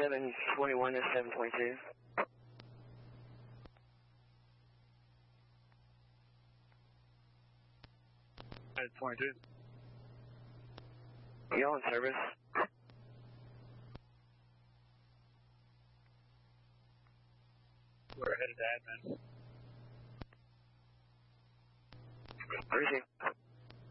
721 to 722. At 22. Y'all in service? We're headed to admin. Receive.